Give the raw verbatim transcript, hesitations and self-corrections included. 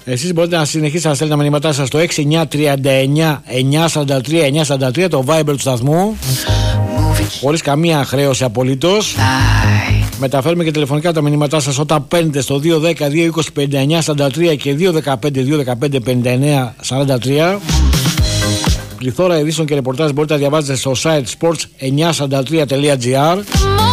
Εσείς μπορείτε να συνεχίσετε να στέλνετε τα μηνύματά σας στο έξι εννιά τρία εννιά εννιά τέσσερα τρία εννιά τέσσερα τρία, το Viber του σταθμού, χωρίς καμία χρέωση απολύτως. Μεταφέρουμε και τηλεφωνικά τα μηνύματά σας όταν παίρνετε στο δύο ένα μηδέν δύο είκοσι πενήντα εννιά σαράντα τρία και δύο ένα πέντε δύο ένα πέντε πενήντα εννιά σαράντα τρία. Πληθώρα ειδήσεων και ρεπορτάζ μπορείτε να διαβάζετε στο site sports εννιακόσια σαράντα τρία τελεία τζι άρ.